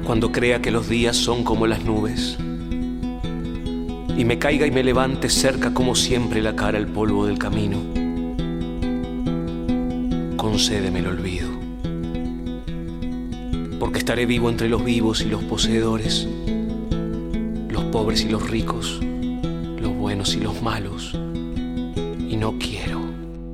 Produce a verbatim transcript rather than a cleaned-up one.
Cuando crea que los días son como las nubes y me caiga y me levante cerca como siempre la cara al polvo del camino, concédeme el olvido, porque estaré vivo entre los vivos y los poseedores, los pobres y los ricos, los buenos y los malos, y no quiero